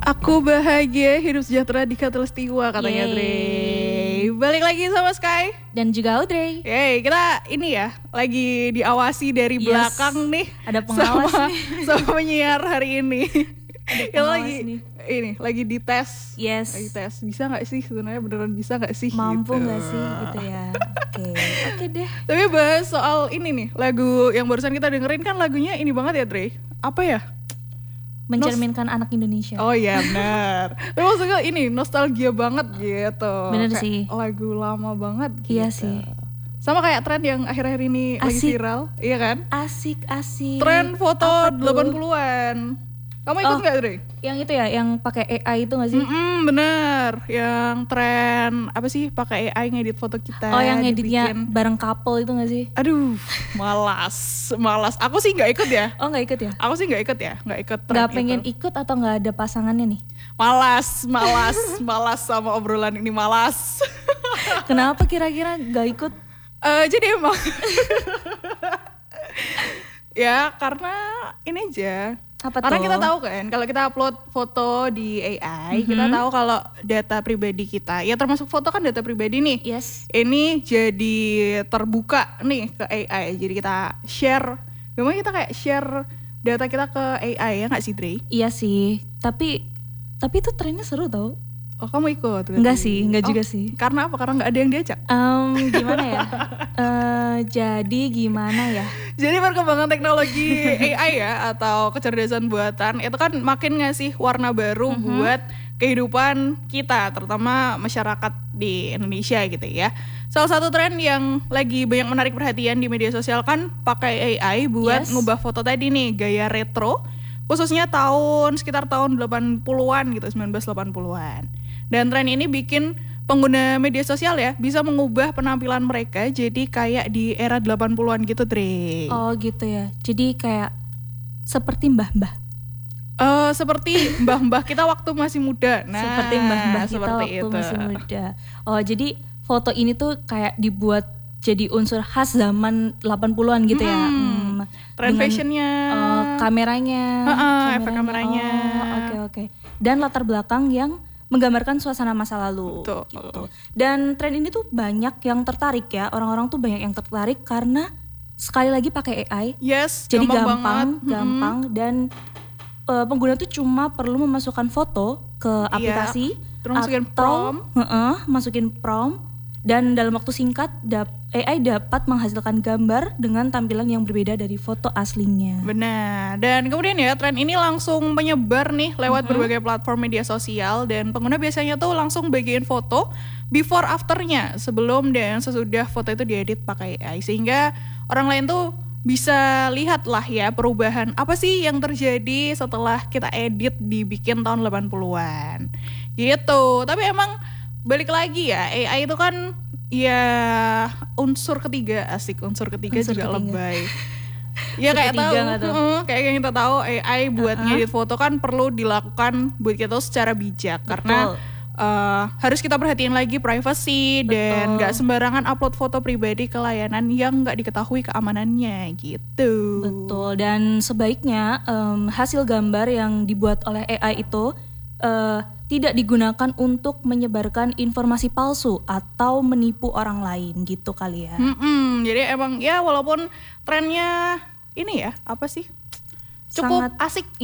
Aku bahagia, hidup sejahtera di Khatulistiwa katanya Dre. Balik lagi sama Sky dan juga Audrey. Yeay, kita ini ya lagi diawasi dari belakang nih. Ada pengawas sama, nih. sama penyiar hari ini. Kita lagi nih. lagi dites. Yes. Lagi tes. Bisa nggak sih sebenarnya, beneran bisa nggak sih? Mampu gitu. nggak sih gitu ya? Oke deh. Tapi bahas soal ini nih, lagu yang barusan kita dengerin kan lagunya ini banget ya Dre. Apa ya? Mencerminkan anak Indonesia. Oh iya benar. Tapi maksudnya ini nostalgia banget gitu. Bener kayak sih. Lagu lama banget gitu. Iya sih. Sama kayak tren yang akhir-akhir ini lagi Asik. viral, iya kan? Asik. Tren foto Apa tuh? 80-an. Kamu ikut nggak, Dre? Yang itu ya, yang pakai AI itu nggak sih? Bener. Yang tren apa sih pakai AI ngedit foto kita. Oh, yang ngeditnya dibikin. bareng couple itu nggak sih? Aduh, malas. Aku sih nggak ikut ya. Oh, nggak ikut ya? Aku sih nggak ikut tren Nggak pengen itu. ikut atau nggak ada pasangannya nih? Malas sama obrolan ini malas. Kenapa kira-kira nggak ikut? Jadi emang ya karena ini aja. Apa Karena tuh? kita tahu kan kalau kita upload foto di AI, kita tahu kalau data pribadi kita, ya termasuk foto kan data pribadi nih. Yes. Ini jadi terbuka nih ke AI. Jadi kita share, memang kita kayak share data kita ke AI ya nggak sih Dre? Iya sih. Tapi itu trennya seru tau. Oh kamu ikut? Berarti? Enggak juga sih. Karena apa? Karena nggak ada yang diajak. Gimana ya? Jadi gimana ya? Jadi perkembangan teknologi AI ya atau kecerdasan buatan itu kan makin ngasih warna baru buat kehidupan kita, terutama masyarakat di Indonesia gitu ya. Salah satu tren yang lagi banyak menarik perhatian di media sosial kan pakai AI buat ngubah foto tadi nih gaya retro, khususnya sekitar tahun 80-an gitu, 1980-an. Dan tren ini bikin pengguna media sosial ya bisa mengubah penampilan mereka jadi kayak di era 80-an gitu, Dre. Oh gitu ya. Jadi kayak seperti mbah-mbah. Seperti mbah-mbah kita waktu masih muda. Nah, Seperti mbah-mbah kita seperti waktu itu. masih muda. Oh, jadi foto ini tuh kayak dibuat jadi unsur khas zaman 80-an gitu ya. Trend fashionnya, kameranya, efek kameranya. Oke. Dan latar belakang yang menggambarkan suasana masa lalu. Betul. Gitu. Dan tren ini tuh banyak yang tertarik ya. Orang-orang tuh banyak yang tertarik karena sekali lagi pakai AI. Yes, Jadi gampang gampang dan pengguna tuh cuma perlu memasukkan foto ke aplikasi, terus masukin prompt. Masukin prompt, dan dalam waktu singkat AI dapat menghasilkan gambar dengan tampilan yang berbeda dari foto aslinya. Benar. Dan kemudian ya tren ini langsung menyebar nih lewat berbagai platform media sosial, dan pengguna biasanya tuh langsung bagiin foto before afternya, sebelum dan sesudah foto itu diedit pakai AI, sehingga orang lain tuh bisa lihat lah ya perubahan apa sih yang terjadi setelah kita edit dibikin tahun 80-an gitu. Tapi emang balik lagi ya, AI itu kan ya unsur ketiga juga lebay. Ya kayak kayak yang kita tahu AI buat ngedit foto kan perlu dilakukan buat kita secara bijak. Betul. Karena harus kita perhatiin lagi privacy dan nggak sembarangan upload foto pribadi ke layanan yang nggak diketahui keamanannya gitu. Betul. Dan sebaiknya hasil gambar yang dibuat oleh AI itu tidak digunakan untuk menyebarkan informasi palsu atau menipu orang lain gitu kali ya. Jadi emang ya walaupun trennya ini ya apa sih cukup Sangat asik